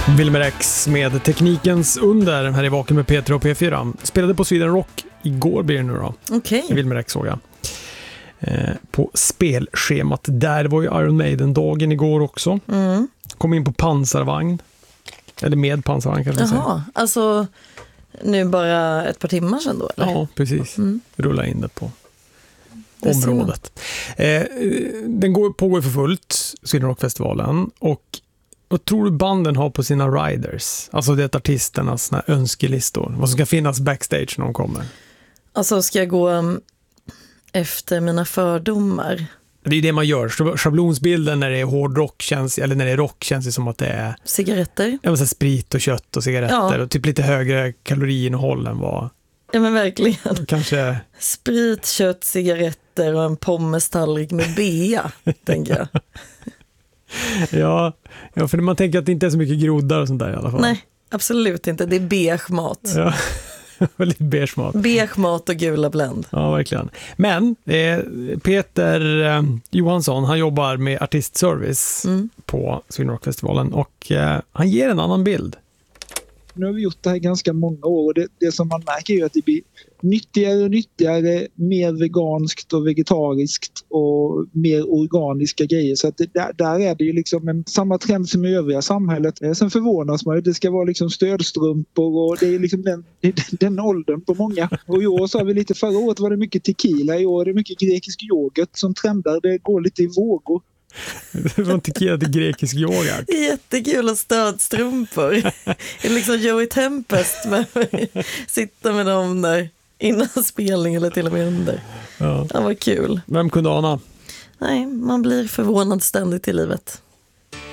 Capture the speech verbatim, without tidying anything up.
Wilmer X med teknikens under här i Vaken med P tre och P fyra. Spelade på Sweden Rock igår blir det nu då. Okej. Okay. Wilmer X såg jag. Eh, på spelschemat där, det var ju Iron Maiden-dagen igår också. Mm. Kom in på pansarvagn. Eller med pansarvagn kanske man säger. Jaha, alltså nu bara ett par timmar sedan då eller? Ja, precis. Mm. Rulla in det på det området. Eh, den går, pågår för fullt, Sweden Rock-festivalen. Och vad tror du banden har på sina riders? Alltså det är artisternas såna önskelistor. Vad som ska finnas backstage när de kommer. Alltså ska jag gå um, efter mina fördomar? Det är ju det man gör. Schablonsbilden när det är hårdrock känns, eller när det är rock känns det som att det är cigaretter. Jag vill säga sprit och kött och cigaretter. Ja. Och typ lite högre kaloriinnehåll än vad... Ja men verkligen. Kanske... Sprit, kött, cigaretter och en pommestallrik med bea, tänker jag. Ja, ja, för man tänker att det inte är så mycket groddar och sånt där i alla fall. Nej, absolut inte. Det är beige mat. Ja, väldigt beige mat. Beige mat och gula Blend. Ja, verkligen. Men eh, Peter eh, Johansson, han jobbar med artistservice mm. på Sweden Rock-festivalen och eh, han ger en annan bild. Nu har vi gjort det här ganska många år och det, det som man märker är att det blir nyttigare och nyttigare, mer veganskt och vegetariskt och mer organiska grejer. Så att det, där, där är det ju liksom en, samma trend som i övriga samhället. Sen förvånas man ju, det ska vara liksom stödstrumpor och det är liksom den, den, den åldern på många. Och i år så har vi lite, förra året var det mycket tequila, i år är det mycket grekisk yoghurt som trendar, det går lite i vågor. Från tequila till grekisk yoghurt. Jättekul och stödstrumpor. Det är liksom Joey Tempest med sitta med dem där innan spelning eller till och med under. Ja. Det var kul. Vem kunde ana? Nej, man blir förvånad ständigt i livet.